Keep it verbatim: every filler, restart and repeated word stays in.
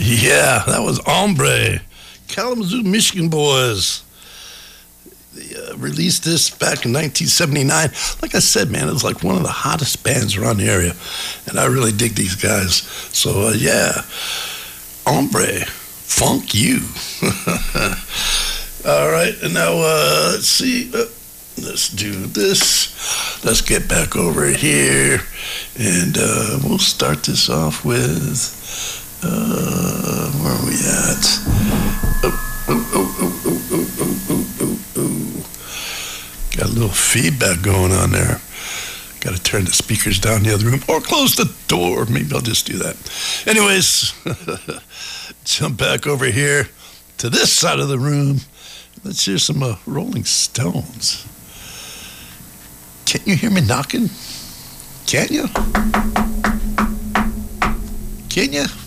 Yeah, that was Ombre, Kalamazoo, Michigan boys. They uh, released this back in nineteen seventy-nine. Like I said, man, it was like one of the hottest bands around the area, and I really dig these guys. So, uh, yeah, Ombre, funk you. All right, and now, uh, let's see. Uh, let's do this. Let's get back over here, and uh, we'll start this off with... Uh, where are we at? Oh, oh, oh, oh, oh, oh, oh, oh, oh, oh. Got a little feedback going on there. Got to turn the speakers down in the other room or close the door. Maybe I'll just do that. Anyways, jump back over here to this side of the room. Let's hear some uh, Rolling Stones. Can't you hear me knocking? Can you? Can you?